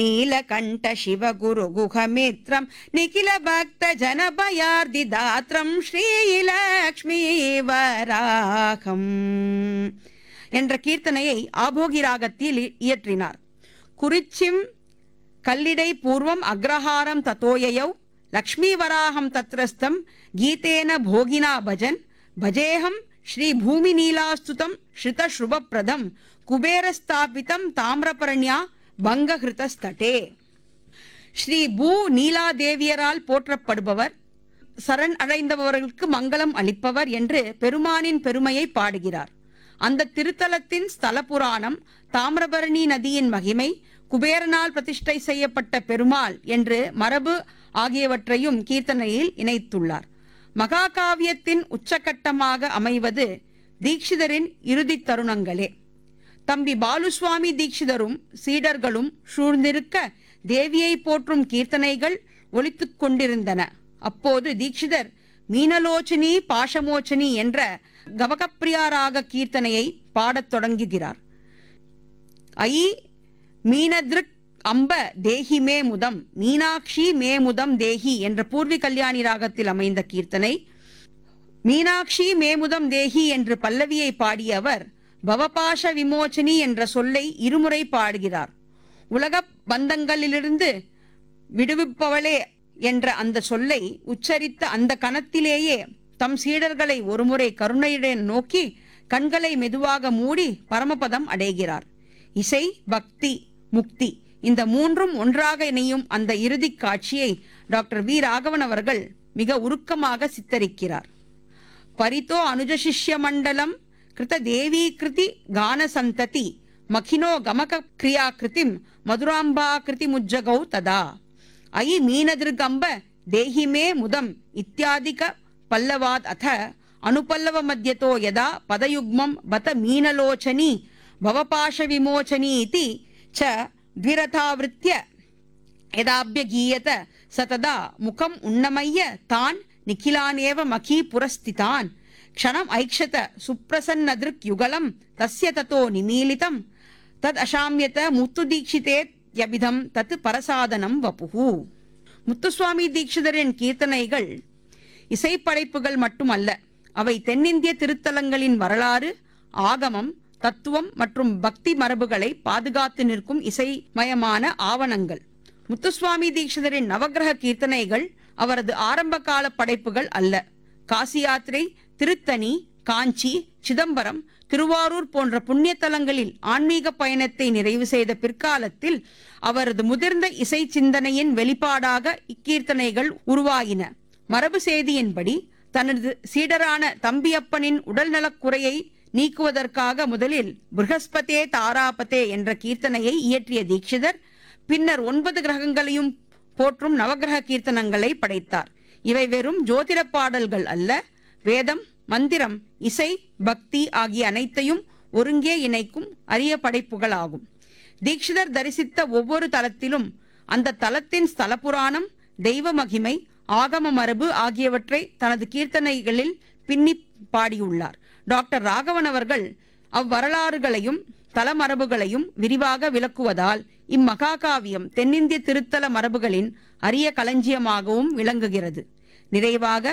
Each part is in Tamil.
நீலகண்ட சிவகுரு குகமித்ரம் நிகில பக்த ஜனபயார்திதாத்ரம் ஸ்ரீலக்ஷ்மி வராகம் என்ற கீர்த்தனையை ஆபோகி ராகத்தில் இயற்றினார். குறிச்சிம் கல்லிடை பூர்வம் அக்ரஹாரம் ததோயயௌ லக்ஷ்மி வராகம் தத்ரஸ்தம் கீதேன போகினா பஜன் பஜேஹம் ஸ்ரீ பூமி நீலாஸ்துதம் ஸ்ருத ஸ்ருபப்ரதம் குபேரஸ்தாபிதம் தாமிரபரண்யா பங்கஹிருதஸ்தடே. ஸ்ரீ பூ நீலாதேவியரால் போற்றப்படுபவர், சரண் அடைந்தவர்களுக்கு மங்களம் அளிப்பவர் என்று பெருமானின் பெருமையை பாடுகிறார். அந்த திருத்தலத்தின் ஸ்தல புராணம், தாமிரபரணி நதியின் மகிமை, குபேரனால் பிரதிஷ்டை செய்யப்பட்ட பெருமாள் என்று மரபு ஆகியவற்றையும் கீர்த்தனையில் இணைத்துள்ளார். மகாகாவியத்தின் உச்சகட்டமாக அமைவது தீட்சிதரின் இறுதி தருணங்களே. தம்பி பாலுசுவாமி தீட்சிதரும் சீடர்களும் சூழ்ந்திருக்க தேவியை போற்றும் கீர்த்தனைகள் ஒலித்துக் கொண்டிருந்தன. அப்போது தீட்சிதர் மீனலோச்சனி பாஷமோச்சனி என்ற கவகப்பிரியாராக கீர்த்தனையை பாடத் தொடங்குகிறார். ஐ மீனதிருக் அம்ப தேஹி மே முதம் மீனாட்சி மே முதம் தேஹி என்ற பூர்வி கல்யாணி ராகத்தில் அமைந்த கீர்த்தனை. மீனாட்சி மேமுதம் தேஹி என்று பல்லவியை பாடிய அவர் பவபாஷ விமோச்சனி என்ற சொல்லை இருமுறை பாடுகிறார். உலக பந்தங்களிலிருந்து விடுவிப்பவளே என்ற அந்த சொல்லை உச்சரித்த அந்த கணத்திலேயே தம் சீடர்களை ஒருமுறை கருணையுடன் நோக்கி கண்களை மெதுவாக மூடி பரமபதம் அடைகிறார். இசை, பக்தி, முக்தி இந்த மூன்றும் ஒன்றாக இணையும் அந்த இறுதி காட்சியை டாக்டர் வி. ராகவன் அவர்கள் மிக உருக்கமாக சித்தரிக்கிறார். பரிதோ அனுஜ சிஷ்ய மண்டலம் கிருத தேவி கிருதி கான சந்ததி மகினோ கமக கிரியா கிருதிம் மதுராம்பா கிருதி முஜ்ஜகௌ ததா ஐ மீனதிருகம்ப தேஹிமே முதம் இத்தியாதிக பல்லவாத் அத அனுபல்லவ மத்யதோ யதா பதயுக்மம் பத மீனலோச்சனி பவபாஷ விமோச்சனி இதி ச த்விரதாவிருத்ய யதாப்யகீயத சததா முகம் உன்னமய்ய தான் நிகிலானேவ மகி புரஸ்திதான் க்ஷணம் ஐக்ஷத சுப்ரசன்னதிருக் யுகலம் தஸ்ய ததோ நிமீலிதம் தத் அசாமியத முத்துதீட்சிதே யபிதம் தத் பரசாதனம் வபுஹு. முத்துசுவாமி தீட்சிதரின் கீர்த்தனைகள் இசைப்படைப்புகள் மட்டுமல்ல, அவை தென்னிந்திய திருத்தலங்களின் வரலாறு, ஆகமம், தத்துவம் மற்றும் பக்தி மரபுகளை பாதுகாத்து நிற்கும் இசைமயமான ஆவணங்கள். முத்துசுவாமி தீட்சிதரின் நவக்கிரக கீர்த்தனைகள் அவரது ஆரம்ப கால படைப்புகள் அல்ல. காசி யாத்திரை, திருத்தணி, காஞ்சி, சிதம்பரம், திருவாரூர் போன்ற புண்ணிய தலங்களில் ஆன்மீக பயணத்தை நிறைவு செய்த பிற்காலத்தில் அவரது முதிர்ந்த இசை சிந்தனையின் வெளிப்பாடாக இக்கீர்த்தனைகள் உருவாகின. மரபு செய்தியின்படி தனது சீடரான தம்பியப்பனின் உடல்நலக்குறையை நீக்குவதற்காக முதலில் பிருகஸ்பதே தாராபதே என்ற கீர்த்தனையை இயற்றிய தீட்சிதர் பின்னர் 9 கிரகங்களையும் போற்றும் நவகிரக கீர்த்தனங்களை படைத்தார். இவை வெறும் ஜோதிட பாடல்கள் அல்ல, வேதம், மந்திரம், இசை, பக்தி ஆகிய அனைத்தையும் ஒருங்கே இணைக்கும் அரிய படைப்புகளாகும். தீட்சிதர் தரிசித்த ஒவ்வொரு தலத்திலும் அந்த தலத்தின் ஸ்தல புராணம், தெய்வ மகிமை, ஆகம மரபு ஆகியவற்றை தனது கீர்த்தனைகளில் பின்னி பாடியுள்ளார். டாக்டர் ராகவன் அவர்கள் அவ்வரலாறுகளையும் தலமரபுகளையும் விரிவாக விளக்குவதால் இம்மகாகாவியம் தென்னிந்திய திருத்தல மரபுகளின் அரிய களஞ்சியமாகவும் விளங்குகிறது. நிறைவாக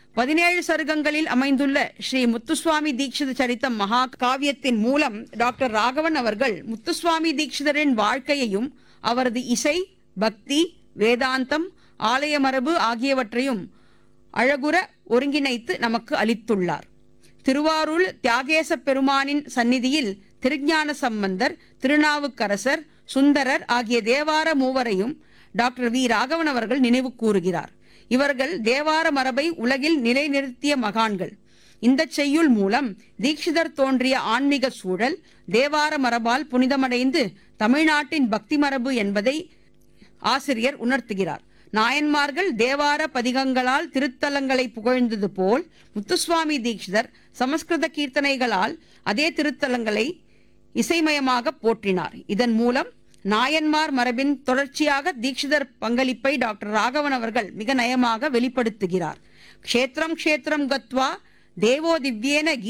17 சருகங்களில் அமைந்துள்ள ஸ்ரீ முத்துசுவாமி தீட்சித சரித்தம் மகா காவியத்தின் மூலம் டாக்டர் ராகவன் அவர்கள் முத்துசுவாமி தீட்சிதரின் வாழ்க்கையையும் அவரது இசை, பக்தி, வேதாந்தம், ஆலய மரபு ஆகியவற்றையும் அழகுற ஒருங்கிணைத்து நமக்கு அளித்துள்ளார். திருவாரூர் தியாகேச பெருமானின் சந்நிதியில் திருஞான சம்பந்தர், திருநாவுக்கரசர், சுந்தரர் ஆகிய தேவார மூவரையும் டாக்டர் வி. ராகவன் அவர்கள் நினைவு கூறுகிறார். இவர்கள் தேவார மரபை உலகில் நிலைநிறுத்திய மகான்கள். இந்த செய்யுள் மூலம் தீட்சிதர் தோன்றிய ஆன்மீக சூழல் தேவார மரபால் புனிதமடைந்து தமிழ்நாட்டின் பக்தி மரபு என்பதை ஆசிரியர் உணர்த்துகிறார். நாயன்மார்கள் தேவார பதிகங்களால் திருத்தலங்களை புகழ்ந்தது போல் முத்துசுவாமி தீட்சிதர் சமஸ்கிருத கீர்த்தனைகளால் அதே திருத்தலங்களை இசைமயமாக போற்றினார். இதன் மூலம் நாயன்மார் மரபின் தொடர்ச்சியாக தீட்சிதர் பங்களிப்பை டாக்டர் ராகவன் அவர்கள் மிக நயமாக வெளிப்படுத்துகிறார். க்ஷேத்திரம் க்ஷேத்திரம் கத்வா தேவோ திவ்யேன